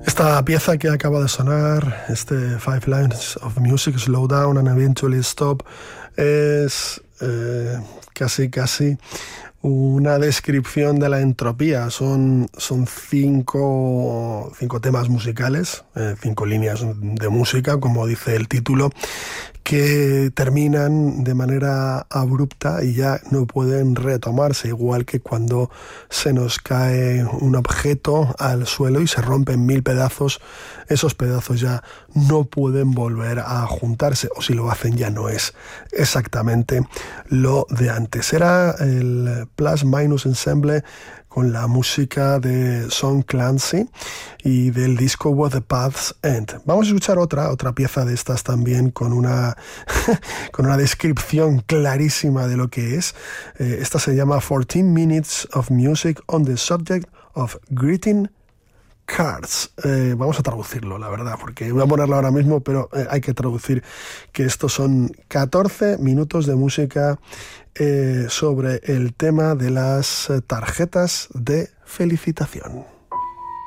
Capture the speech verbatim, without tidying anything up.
Esta pieza que acaba de sonar, este Five Lines of Music, Slow Down and Eventually Stop, es eh, casi casi una descripción de la entropía. Son, son cinco, cinco temas musicales, eh, cinco líneas de música, como dice el título, que terminan de manera abrupta y ya no pueden retomarse, igual que cuando se nos cae un objeto al suelo y se rompe en mil pedazos, esos pedazos ya no pueden volver a juntarse, o si lo hacen ya no es exactamente lo de antes. Era el Plus Minus Ensemble con la música de Sean Clancy y del disco What the Paths End. Vamos a escuchar otra, otra pieza de estas también con una, con una descripción clarísima de lo que es. Eh, esta se llama fourteen minutes of Music on the Subject of Greeting Cards. Eh, vamos a traducirlo, la verdad, porque voy a ponerlo ahora mismo, pero eh, hay que traducir que estos son catorce minutos de música eh, sobre el tema de las tarjetas de felicitación.